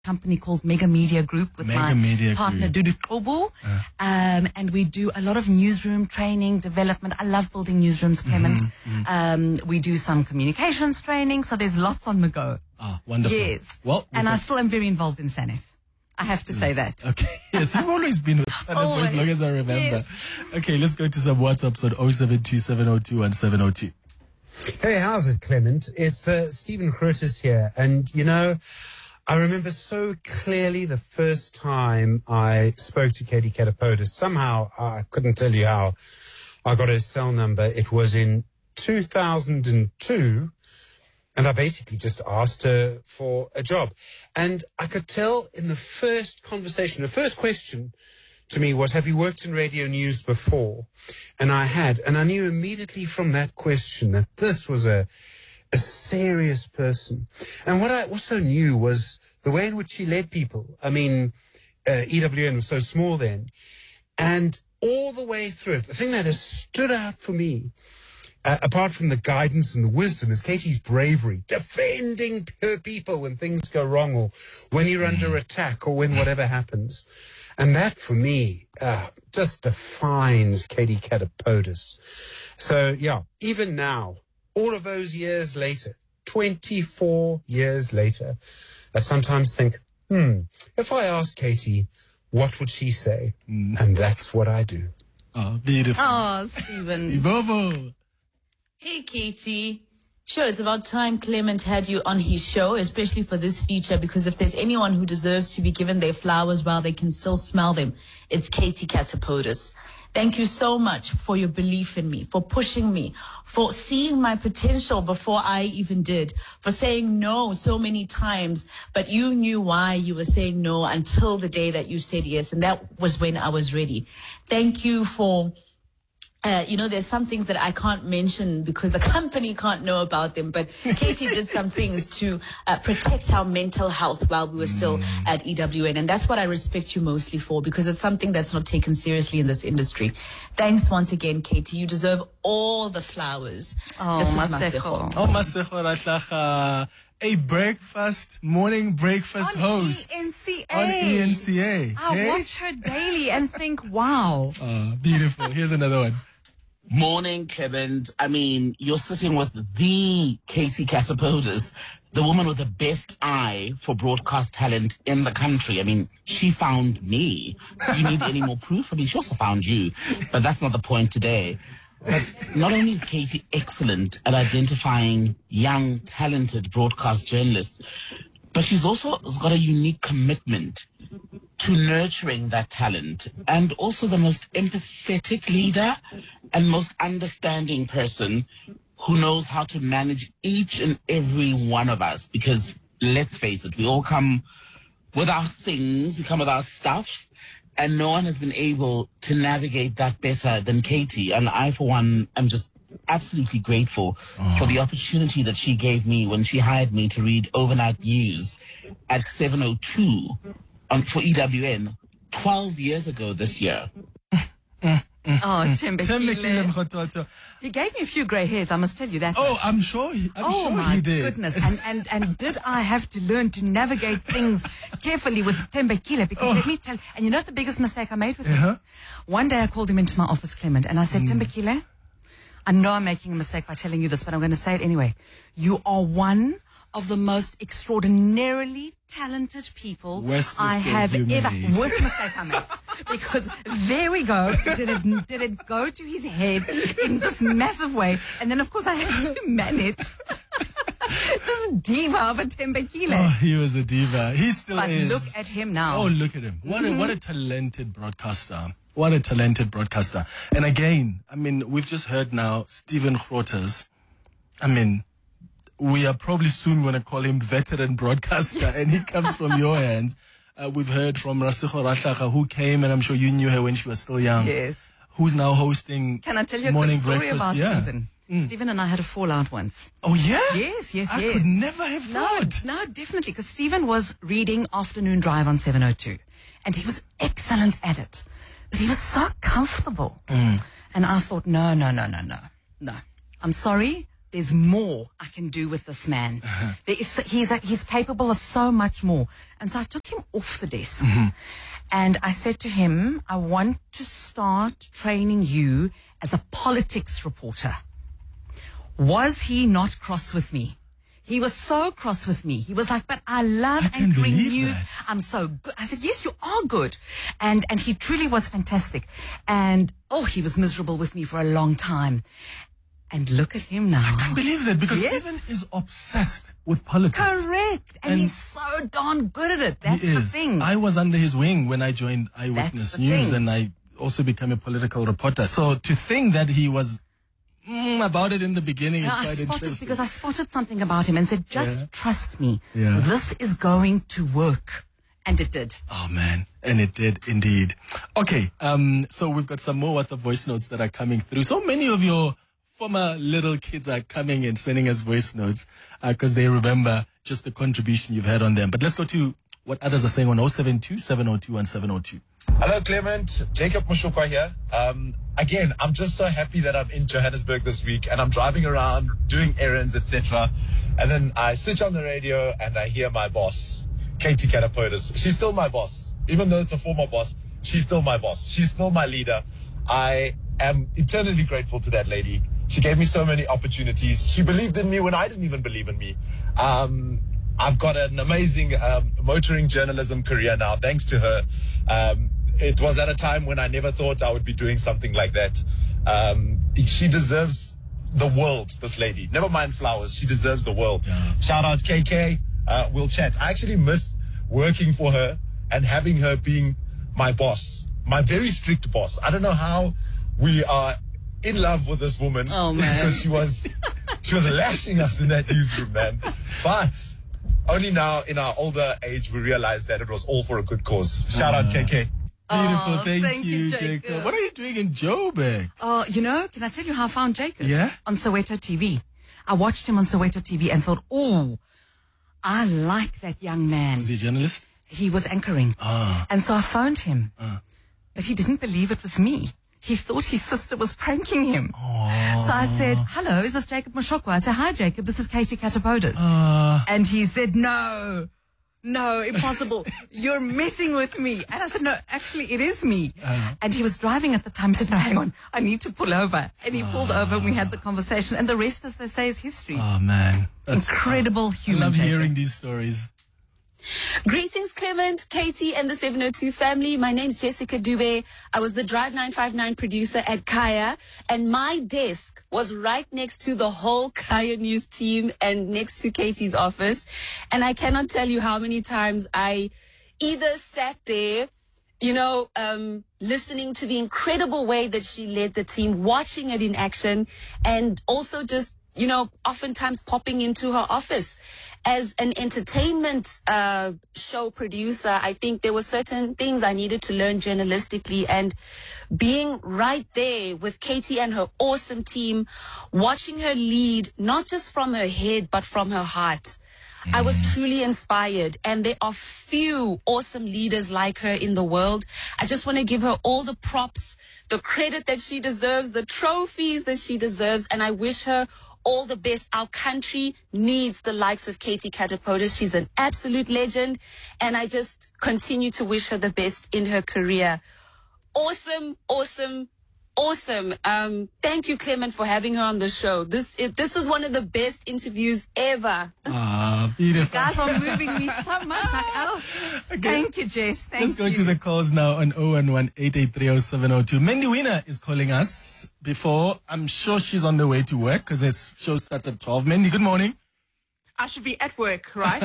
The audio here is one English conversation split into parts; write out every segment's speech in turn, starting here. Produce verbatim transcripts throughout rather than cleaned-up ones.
company called Mega Media Group with Mega my Media partner Group. Dudu Qobu. Uh. Um, and we do a lot of newsroom training, development. I love building newsrooms, Clement. Mm-hmm, Um, we do some communications training, so there's lots on the go. Ah, wonderful. Yes. Well, and got- I still am very involved in SANEF. I have to say that. Okay. Yes, you've always been with Sanef for as long as I remember. Yes. Okay, let's go to some WhatsApps on oh seven two, seven oh two, one seven oh two. Hey, how's it, Clement? It's uh, Stephen Curtis here. And, you know, I remember so clearly the first time I spoke to Katie Catapodis. Somehow, I couldn't tell you how I got her cell number. It was in two thousand two. And I basically just asked her for a job. And I could tell in the first conversation, the first question to me was, have you worked in radio news before? And I had. And I knew immediately from that question that this was a a serious person. And what I also knew was the way in which she led people. I mean, uh, E W N was so small then. And all the way through it, the thing that has stood out for me, Uh, apart from the guidance and the wisdom, is Katie's bravery, defending her people when things go wrong or when you're under attack or when whatever happens. And that, for me, uh, just defines Katie Catapodis. So, yeah, even now, all of those years later, twenty-four years later, I sometimes think, hmm, if I asked Katie, what would she say? Mm. And that's what I do. Oh, beautiful. Oh, Stephen. Ivovo. Hey, Katie. Sure, it's about time Clement had you on his show, especially for this feature, because if there's anyone who deserves to be given their flowers while they can still smell them, it's Katie Catapodis. Thank you so much for your belief in me, for pushing me, for seeing my potential before I even did, for saying no so many times, but you knew why you were saying no until the day that you said yes, and that was when I was ready. Thank you for... Uh, you know, there's some things that I can't mention because the company can't know about them, but Katie did some things to uh, protect our mental health while we were still mm. at E W N. And that's what I respect you mostly for, because it's something that's not taken seriously in this industry. Thanks once again, Katie. You deserve all the flowers. Oh, this is Masego. Oh, Masego Rahlaga. A breakfast, morning breakfast on host. E N C A. On E N C A. I hey? watch her daily and think, wow. Oh, beautiful. Here's another one. Morning, Clement. I mean, you're sitting with the Katie Catapodis, the woman with the best eye for broadcast talent in the country. I mean, she found me. Do you need any more proof? I mean, she also found you, but that's not the point today. But not only is Katie excellent at identifying young, talented broadcast journalists, but she's also got a unique commitment to nurturing that talent, and also the most empathetic leader and most understanding person who knows how to manage each and every one of us. Because let's face it, we all come with our things, we come with our stuff, and no one has been able to navigate that better than Katie. And I, for one, am just absolutely grateful oh. for the opportunity that she gave me when she hired me to read overnight news at seven oh two on, for E W N twelve years ago this year. Oh, Thembekile. Thembekile. He gave me a few grey hairs, I must tell you that. Oh, I'm sure he, I'm oh sure my he did. goodness. And, and, and did I have to learn to navigate things carefully with Thembekile? Because oh. let me tell you, and you know the biggest mistake I made with uh-huh. him? One day I called him into my office, Clement, and I said, mm. Thembekile, I know I'm making a mistake by telling you this, but I'm going to say it anyway. You are one of the most extraordinarily talented people worst I have ever. Made. Worst mistake I made. Because there we go. Did it, did it go to his head in this massive way? And then, of course, I had to manage this diva of a Thembekile. Oh, he was a diva. He still but is. Look at him now. Oh, look at him. What mm-hmm. a, what a talented broadcaster. What a talented broadcaster. And again, I mean, we've just heard now Stephen Grootes. I mean, we are probably soon going to call him veteran broadcaster, and he comes from your hands. Uh, we've heard from Masego Rahlaga, who came, and I'm sure you knew her when she was still young. Yes. Who's now hosting Can I tell you a morning quick story breakfast? about yeah. Stephen? Mm. Stephen and I had a fallout once. Oh, yeah? Yes, yes, I yes. I could never have thought. No, no, definitely, because Stephen was reading Afternoon Drive on seven oh two, and he was excellent at it. But he was so comfortable. Mm. And I thought, no, no, no, no, no, no. I'm sorry, there's more I can do with this man. There is, he's, a, he's capable of so much more. And so I took him off the desk. Mm-hmm. And I said to him, I want to start training you as a politics reporter. Was he not cross with me? He was so cross with me. He was like, but I love I anchoring news. That. I'm so good. I said, yes, you are good. And, and he truly was fantastic. And, oh, he was miserable with me for a long time. And look at him now. I can't believe that because Yes. Stephen is obsessed with politics. Correct. And, And he's so darn good at it. That's He the is. thing. I was under his wing when I joined Eyewitness That's the News, thing. and I also became a political reporter. So to think that he was mm, about it in the beginning is I quite spotted interesting. because I spotted something about him and said, just Yeah. trust me. Yeah. This is going to work. And it did. Oh man, and it did indeed. Okay, um, so we've got some more WhatsApp voice notes that are coming through. So many of your former little kids are coming and sending us voice notes because uh, they remember just the contribution you've had on them. But let's go to what others are saying on oh seven two, seven oh two, one seven oh two. Hello, Clement. Jacob Mushukwa here. Um, again, I'm just so happy that I'm in Johannesburg this week and I'm driving around doing errands, et cetera. And then I switch on the radio and I hear my boss, Katie Catapotis. She's still my boss. Even though it's a former boss, she's still my boss. She's still my leader. I am eternally grateful to that lady. She gave me so many opportunities. She believed in me when I didn't even believe in me. Um, I've got an amazing um, motoring journalism career now, thanks to her. Um, it was at a time when I never thought I would be doing something like that. Um, she deserves the world, this lady. Never mind flowers. She deserves the world. Yeah. Shout out K K. Uh, we'll chat. I actually miss working for her and having her being my boss, my very strict boss. I don't know how we are in love with this woman. Oh, man. Because she was, she was lashing us in that newsroom, man. But only now in our older age, we realize that it was all for a good cause. Shout out K K. Beautiful, Oh, thank, thank you, you, Jacob. Jacob. What are you doing in Joburg? Oh, you know, can I tell you how I found Jacob? Yeah? On Soweto T V. I watched him on Soweto T V and thought, oh, I like that young man. Is he a journalist? He was anchoring. Ah. And so I phoned him. But he didn't believe it was me. He thought his sister was pranking him. Oh. So I said, hello, is this Jacob Mushukwa? I said, hi, Jacob, this is Katie Catapotis. Uh, And he said, no, no, impossible. You're messing with me. And I said, no, actually, it is me. Uh. And he was driving at the time. He said, no, hang on, I need to pull over. And he pulled over and we had the conversation. And the rest, as they say, is history. oh man, that's Incredible I human. love Jacob. hearing these stories. Greetings, Clement, Katie, and the seven oh two family. My name's Jessica Dube. I was the Drive nine five nine producer at Kaya, and my desk was right next to the whole Kaya News team and next to Katie's office. And I cannot tell you how many times I either sat there, you know, um, listening to the incredible way that she led the team, watching it in action, and also just, you know, oftentimes popping into her office. As an entertainment uh, show producer, I think there were certain things I needed to learn journalistically, and being right there with Katie and her awesome team, watching her lead, not just from her head, but from her heart. I was truly inspired, and there are few awesome leaders like her in the world. I just want to give her all the props, the credit that she deserves, the trophies that she deserves, and I wish her all the best. Our country needs the likes of Katie Catapotis. She's an absolute legend, and I just continue to wish her the best in her career. Awesome, awesome, awesome. Um, thank you, Clement, for having her on the show. This it, this is one of the best interviews ever. Ah, beautiful. Guys are moving me so much. Like, oh, thank you, Jess. Thank Let's go you. to the calls now on oh one one, eight eight three, oh seven oh two. Mandy Wiener is calling us before. I'm sure she's on the way to work because this show starts at twelve. Mandy, good morning. I should be at work, right?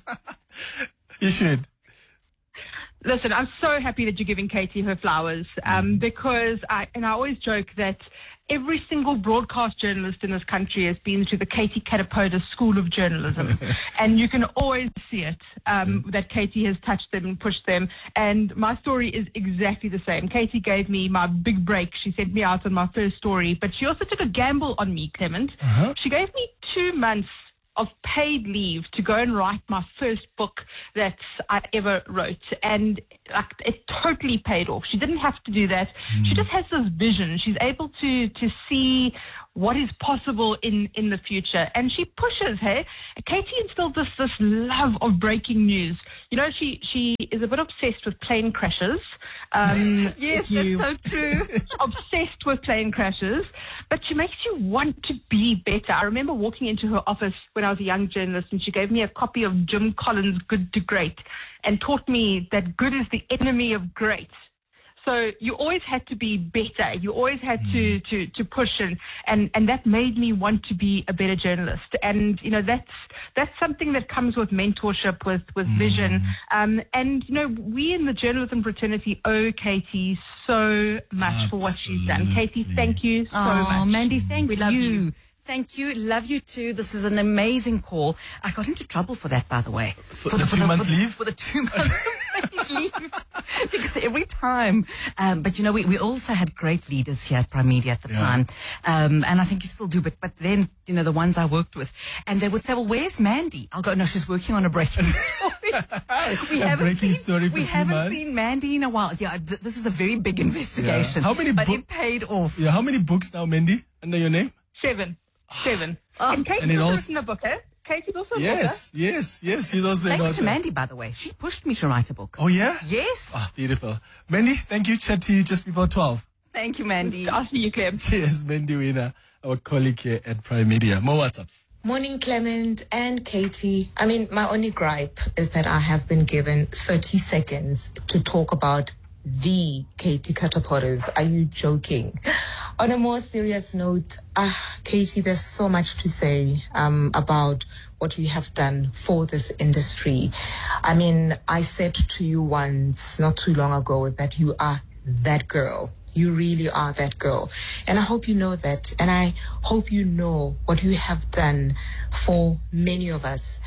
You should. Listen, I'm so happy that you're giving Katie her flowers um, because I, and I always joke that every single broadcast journalist in this country has been to the Katie Catapotis School of Journalism. And you can always see it, um, that Katie has touched them and pushed them. And my story is exactly the same. Katie gave me my big break. She sent me out on my first story, but she also took a gamble on me, Clement. Uh-huh. She gave me two months of paid leave to go and write my first book that I ever wrote. And like, it totally paid off. She didn't have to do that. Mm. She just has this vision. She's able to, to see what is possible in, in the future. And she pushes, hey? Katie instilled this, this love of breaking news. You know, she, she is a bit obsessed with plane crashes. Um, Yes, you- that's so true. obsessed with plane crashes, but she makes you want to be better. I remember walking into her office when I was a young journalist, and she gave me a copy of Jim Collins' Good to Great and taught me that good is the enemy of great. So you always had to be better. You always had to, to, to push, and, and, and that made me want to be a better journalist. And, you know, that's, that's something that comes with mentorship, with, with Mm. vision. Um, and, you know, we in the journalism fraternity owe Katie so much for what she's done. Katie, Absolutely. thank you so Oh, much. Mandy, thank We love you. you. Thank you. Love you too. This is an amazing call. I got into trouble for that, by the way. For the two months for the- leave? For the two months leave. Because every time, um, but you know, we, we also had great leaders here at Prime Media at the Yeah. time. Um, and I think you still do, but, but then, you know, the ones I worked with, and they would say, well, where's Mandy? I'll go, no, she's working on a breaking story. we A haven't breaking seen, story for we two haven't months? seen Mandy in a while. Yeah, th- this is a very big investigation. How many But book- it paid off. Yeah, how many books now, Mandy, under your name? Seven. Seven. Oh. and Katie's And it also also- written a book, eh? Katie's also a Yes, yes, yes. She's also an Thanks to author. Mandy, by the way. She pushed me to write a book. Oh, yeah? Yes. Ah, beautiful. Mandy, thank you. Chat to you just before twelve. Thank you, Mandy. author. I'll see you, Clem. Cheers, Mandy Wiener, our colleague here at Prime Media. More WhatsApps. Morning, Clement and Katie. I mean, my only gripe is that I have been given thirty seconds to talk about the Katie Catapotters. Are you joking? On a more serious note, ah, Katie, there's so much to say um, about what you have done for this industry. I mean, I said to you once, not too long ago, that you are that girl. You really are that girl. And I hope you know that. And I hope you know what you have done for many of us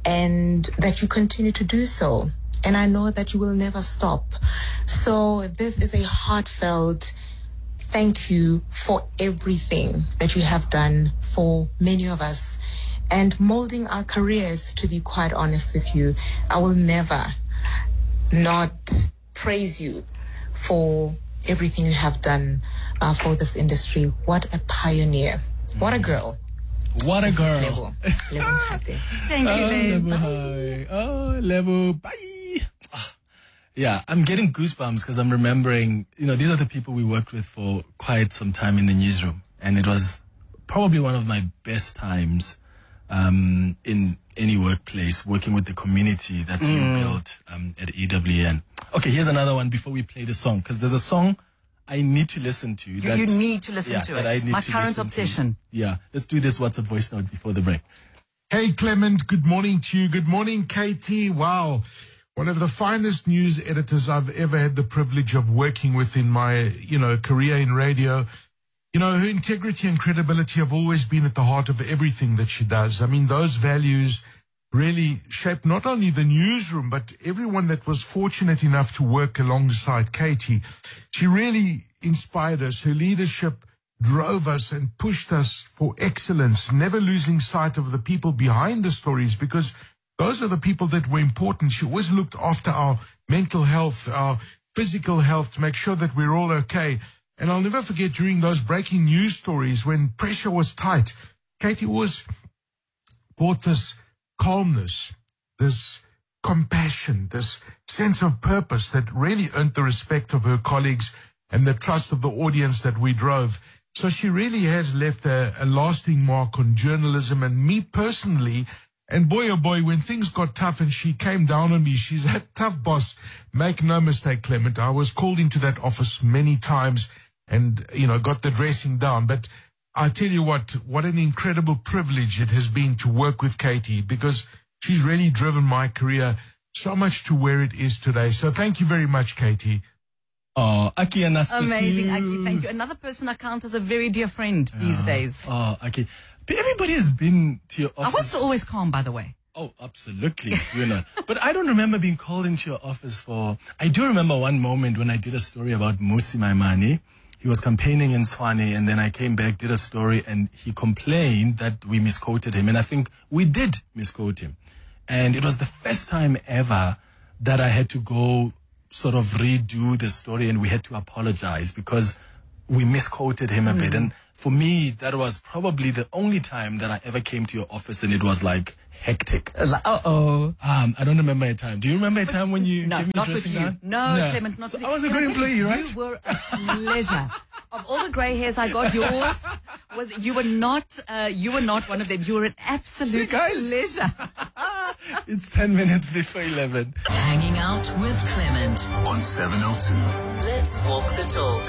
and that you continue to do so. And I know that you will never stop. So this is a heartfelt thank you for everything that you have done for many of us and molding our careers, to be quite honest with you. I will never not praise you for everything you have done uh, for this industry. What a pioneer. What a girl. What a Level. girl. Level Tate. Thank you, Oh, Lynn. level high. Oh, level. Bye. Ah. Yeah, I'm getting goosebumps because I'm remembering, you know, these are the people we worked with for quite some time in the newsroom. And it was probably one of my best times um, in any workplace, working with the community that you built um, at E W N. Okay, here's another one before we play the song, because there's a song I need to listen to. You, that- you need to listen yeah, to that it. I need My to current listen to. obsession. Yeah, let's do this WhatsApp voice note before the break. Hey, Clement, good morning to you. Good morning, Katie. Wow. One of the finest news editors I've ever had the privilege of working with in my, you know, career in radio. You know, her integrity and credibility have always been at the heart of everything that she does. I mean, those values really shaped not only the newsroom, but everyone that was fortunate enough to work alongside Katie. She really inspired us. Her leadership drove us and pushed us for excellence, never losing sight of the people behind the stories, because those are the people that were important. She always looked after our mental health, our physical health, to make sure that we're all okay. And I'll never forget during those breaking news stories when pressure was tight, Katie always brought this calmness, this compassion, this sense of purpose that really earned the respect of her colleagues and the trust of the audience that we drove. So she really has left a, a lasting mark on journalism and me personally. And boy, oh boy, when things got tough and she came down on me, she's a tough boss. Make no mistake, Clement. I was called into that office many times and, you know, got the dressing down. But I tell you what, what an incredible privilege it has been to work with Katie, because she's really driven my career so much to where it is today. So thank you very much, Katie. Oh, Aki Anastasiou. Amazing, Aki. Thank you. Another person I count as a very dear friend these days. Oh, Aki. But everybody has been to your I office. was always calm, by the way. Oh, absolutely. You know. But I don't remember being called into your office for... I do remember one moment when I did a story about Musi Maimane. He was campaigning in Tshwane, and then I came back, did a story, and he complained that we misquoted him. And I think we did misquote him. And it was the first time ever that I had to go sort of redo the story, and we had to apologize because we misquoted him a bit. And for me, that was probably the only time that I ever came to your office and it was like hectic. Uh oh. Um, I don't remember a time. Do you remember a time when you No, gave me not dressing with you. gown? No, Clement, not So with I was a Can good tell employee, you, right? You were a pleasure. Of all the grey hairs I got, yours was, you were not, uh, you were not one of them. You were an absolute See, guys? pleasure. It's ten minutes before eleven. Hanging out with Clement on seven oh two. Let's walk the talk.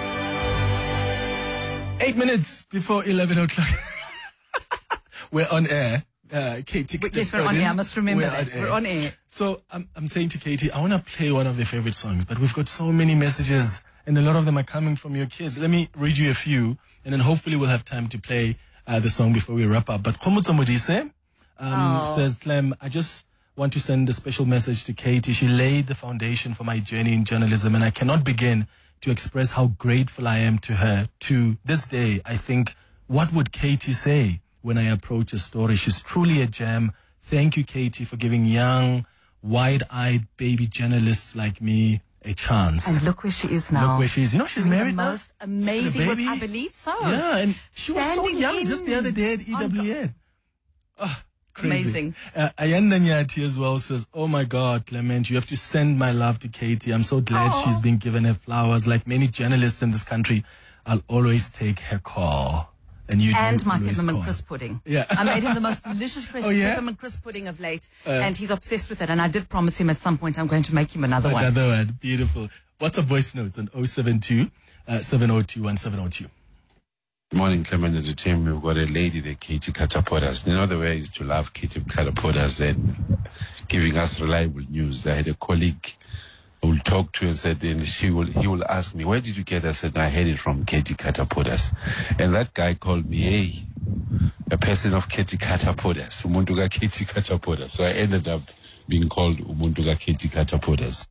Eight minutes before eleven o'clock. We're on air. Uh, Katie, Yes, we're on air. I must remember we're that. on air. We're on air. So I'm, I'm saying to Katie, I want to play one of your favorite songs, but we've got so many messages and a lot of them are coming from your kids. Let me read you a few and then hopefully we'll have time to play uh, the song before we wrap up. But Khomotso Modise um, says, Clem, I just want to send a special message to Katie. She laid the foundation for my journey in journalism and I cannot begin to express how grateful I am to her. To this day, I think, what would Katie say when I approach a story? She's truly a gem. Thank you, Katie, for giving young, wide-eyed baby journalists like me a chance. And look where she is now. Look where she is. You know, she's Doing married the now. most amazing, She's a with, baby. I believe so. Yeah, and she was so Standing young in just the other day at E on W N. Oh, crazy. Amazing. Uh, Ayanda Nyati as well says, oh my God, Clement, you have to send my love to Katie. I'm so glad Aww. she's been given her flowers. Like many journalists in this country, I'll always take her call. And you And do my always peppermint call. crisp pudding. Yeah. I made him the most delicious crisp, Oh, yeah? peppermint crisp pudding of late, Uh, and he's obsessed with it. And I did promise him at some point I'm going to make him another one. Another one. Beautiful. What's a voice notes on oh seven two, seven oh two, one seven oh two? Good morning, Clement and the team. We've got a lady, the Katie Katapodas. You know the way I used to love Katie Katapodas and giving us reliable news. I had a colleague I will talk to and said, and she will, he will ask me, where did you get that? I said, no, I heard it from Katie Katapodas. And that guy called me, hey, a person of Katie Katapodas, Umuntuga Katie Katapodas. So I ended up being called Umuntuga Katie Katapodas.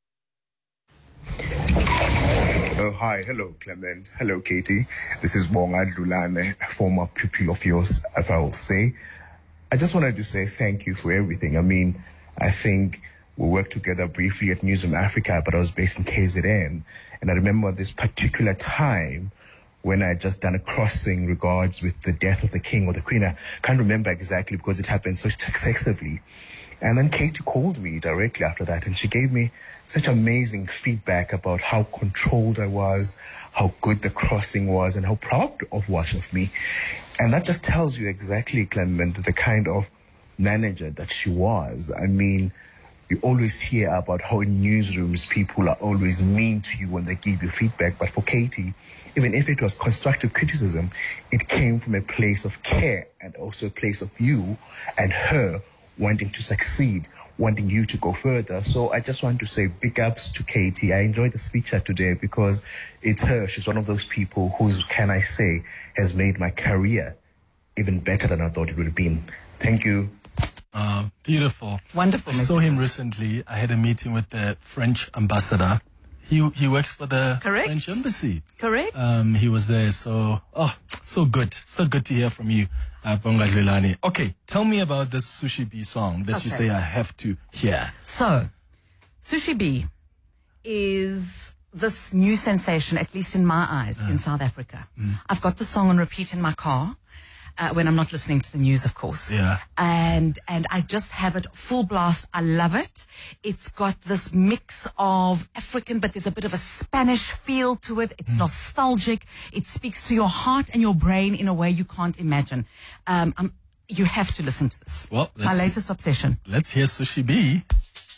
Oh, hi. Hello, Clement. Hello, Katie. This is Bonga Dulane, a former pupil of yours, if I will say. I just wanted to say thank you for everything. I mean, I think we worked together briefly at Newsroom Africa, but I was based in K Z N. And I remember this particular time when I had just done a crossing regards with the death of the king or the queen. I can't remember exactly because it happened so successively. And then Katie called me directly after that, and she gave me such amazing feedback about how controlled I was, how good the crossing was, and how proud of was of me. And that just tells you exactly, Clement, the kind of manager that she was. I mean, you always hear about how in newsrooms people are always mean to you when they give you feedback. But for Katie, even if it was constructive criticism, it came from a place of care and also a place of you and her wanting to succeed, wanting you to go further. So I just want to say big ups to Katie. I enjoyed the feature today because it's her. She's one of those people who's, can I say, has made my career even better than I thought it would have been. Thank you. Uh, beautiful. Wonderful. I saw him recently. I had a meeting with the French ambassador. He he works for the Correct. French embassy. Correct. Um, he was there. So, oh, so good. So good to hear from you, uh, Bonga Dlelane. Okay, tell me about this Sushi B song that you Okay. say I have to hear. So, Sushi B is this new sensation, at least in my eyes, in South Africa. I've got the song on repeat in my car. Uh, when I'm not listening to the news, of course. Yeah. And, and I just have it full blast. I love it. It's got this mix of African, but there's a bit of a Spanish feel to it. It's nostalgic. It speaks to your heart and your brain in a way you can't imagine. Um, um, you have to listen to this. Well, My let's- latest obsession. Let's hear Sushi B.